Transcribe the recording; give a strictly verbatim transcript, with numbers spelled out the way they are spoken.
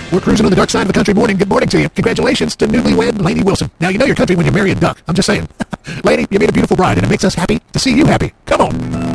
We're cruising on the dark side of the country morning. Good morning to you. Congratulations to newlywed Lainey Wilson. Now, you know your country when you marry a duck. I'm just saying. Lainey, you made a beautiful bride, and it makes us happy to see you happy. Come on.